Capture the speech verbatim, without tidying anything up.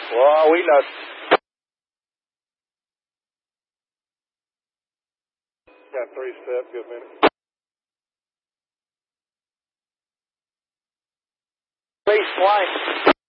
Well, we know. Got three steps, good minute. Base flight.